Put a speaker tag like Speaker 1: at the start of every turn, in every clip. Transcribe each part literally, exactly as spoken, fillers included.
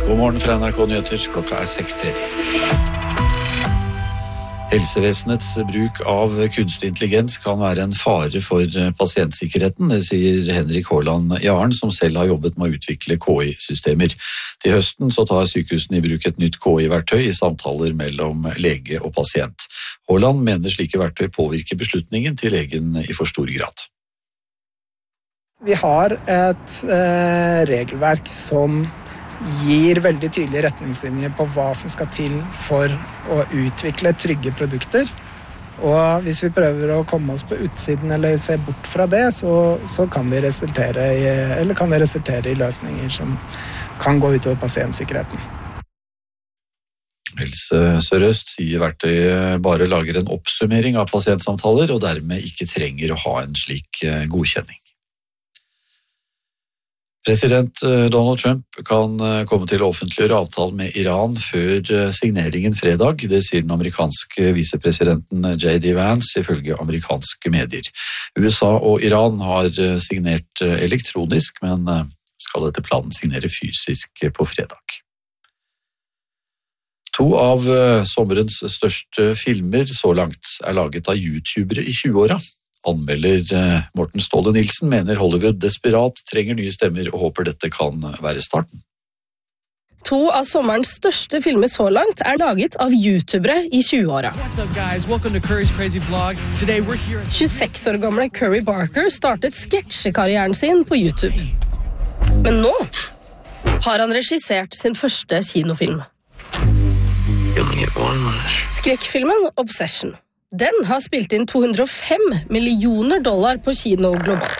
Speaker 1: God morgen fra N R K Nyheter, klokka er seks tretti. Helsevesenets bruk av kunstig intelligens kan være en fare for pasientsikkerheten, det sier Henrik Haaland Jaren, som selv har jobbet med å utvikle K I-systemer. Til høsten så tar sykehusene i bruk et nytt K I-verktøy i samtaler mellom lege og pasient. Haaland mener slike verktøy påvirker beslutningen til legen i for stor grad.
Speaker 2: Vi har et eh, regelverk som gir veldig tydelige retningslinjer på hva som skal til for å utvikle trygge produkter. Og hvis vi prøver å komme oss på utsiden eller se bort fra det, så, så kan, vi resultere i, eller kan det resultere i løsninger som kan gå utover pasientsikkerheten.
Speaker 1: Helse Sør-Øst sier verktøyet bare lager en oppsummering av pasientsamtaler og dermed ikke trenger å ha en slik godkjenning. President Donald Trump kan komme til å offentliggjøre avtalen med Iran før signeringen fredag, det sier den amerikanske visepresidenten J D Vance ifølge amerikanske medier. U S A og Iran har signert elektronisk, men skal etter planen signere fysisk på fredag. To av sommerens største filmer så langt er laget av YouTubere i tjue-åra. Anmelder Morten Ståle Nilsen mener Hollywood desperat trenger nye stemmer og håper dette kan være starten.
Speaker 3: To av sommerens største filmer så langt er laget av YouTubere i tjue-åra. tjueseks år gamle Curry Barker startet sketsjekarrieren sin på YouTube. Men nå har han regissert sin første kinofilm. Skrekkfilmen Obsession. Den har spilt inn to hundre og fem millioner dollar på kino globalt.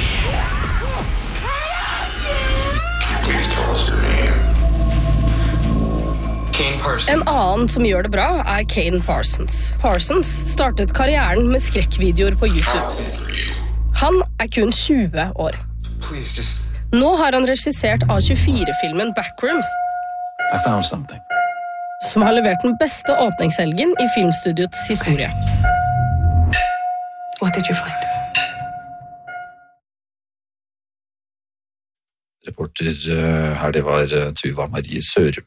Speaker 3: En annen som gjør det bra er Kane Parsons. Parsons startet karrieren med skrekkvideoer på YouTube. Han er kun tjue år. Nå har han regissert A tjuefire-filmen Backrooms,
Speaker 1: I found something.
Speaker 3: som har levert den beste åpningshelgen i filmstudiots historie.
Speaker 4: What did you find?
Speaker 1: Reporter her, det var Tuva Marie Sørum.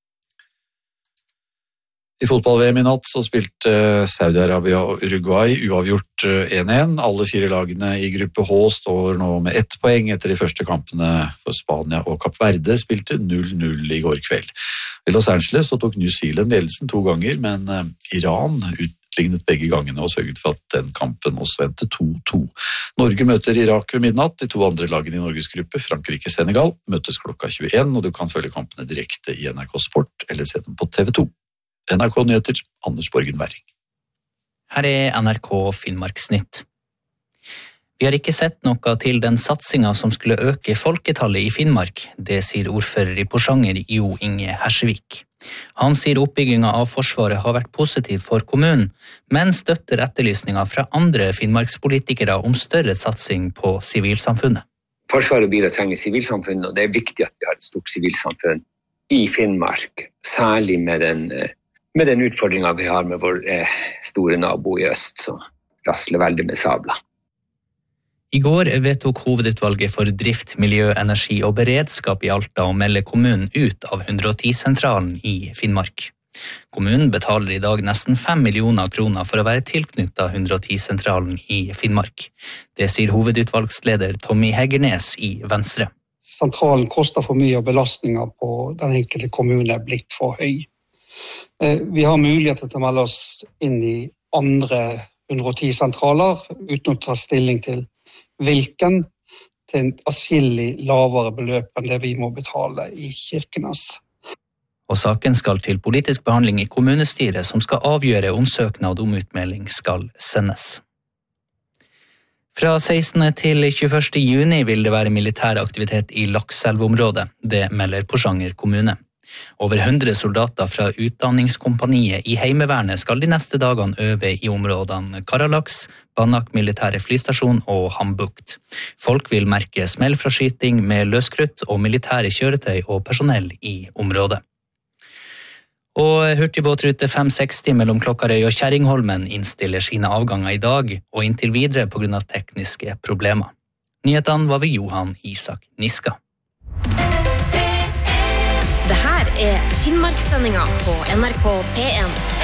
Speaker 1: I fotball-V M i natt så spilte Saudi-Arabia og Uruguay uavgjort én én. Alle fire lagene i gruppe H står nå med ett poeng etter de første kampene for Spania og Kapp Verde spilte null null i går kveld. I Los Angeles så tok New Zealand ledelsen to ganger, men Iran utlignet begge gangene og sørget for at den kampen også endte to to. Norge møter Irak ved midnatt. De to andre lagene i Norges gruppe, Frankrike-Senegal, møtes klokka tjueen, og du kan følge kampene direkte i N R K Sport eller se dem på T V to. N R K Nyheter, Anders Borgen Werring.
Speaker 5: Her er N R K Finnmarksnytt. Vi har ikke sett noe til den satsingen som skulle øke folketallet i Finnmark, det sier ordfører i Porsanger Jo Inge Hersevik. Han sier oppbyggingen av Forsvaret har vært positiv for kommunen, men støtter etterlysninger fra andre finnmarkspolitikere om større satsing på sivilsamfunnet.
Speaker 6: Forsvaret og biler trenger sivilsamfunn, og det er viktig at vi har et stort sivilsamfunn i Finnmark, særlig med den med den utfordringen vi har med vår eh, store nabo i øst, som rasler veldig med sabla.
Speaker 5: I går vedtok hovedutvalget for drift, miljø, energi og beredskap i Alta å melde kommunen ut av hundre og ti-sentralen i Finnmark. Kommunen betaler i dag nesten fem millioner kroner for å være tilknyttet hundre og ti-sentralen i Finnmark. Det sier hovedutvalgsleder Tommy Heggernes i Venstre.
Speaker 7: Sentralen koster for mye, og belastninger på den enkelte kommune er blitt for høy. Vi har mulighet til å melde oss inn i andre hundre og ti-sentraler, uten å ta stilling til hvilken, til en atskillig lavere beløp enn det vi må betale i Kirkenes.
Speaker 5: Og saken skal til politisk behandling i kommunestyret, som skal avgjøre om søknad om utmelding skal sendes. Fra sekstende til tjueførste juni vil det være militær aktivitet i Lakselv-området, det melder Porsanger kommune. Over hundre soldater fra utdanningskompaniet i Heimevernet skal de neste dagene øve i områdene Karalaks, Banak militære flystasjon og Hambukt. Folk vil merke smell fra skyting med løskrutt og militære kjøretøy og personell i området. Og hurtigbåtrute fem seksti mellom Klokkarøy og Kjerringholmen innstiller sine avganger i dag, og inntil videre på grunn av tekniske problemer. Nyhetene var ved Johan Isak Niska.
Speaker 8: Det her
Speaker 4: er Finnmarkssendinga på N R K P en.